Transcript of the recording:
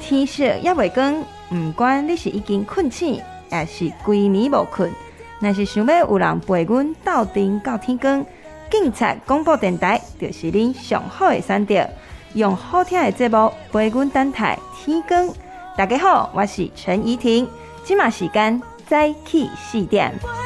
天色也袂光，不管你是已经困醒，也是规暝无困，若是想要有人陪阮斗阵到天光，警察广播电台就是恁上好的选择，用好听的节目陪阮等待天光。大家好，我是陈怡婷，今嘛时间早起4点。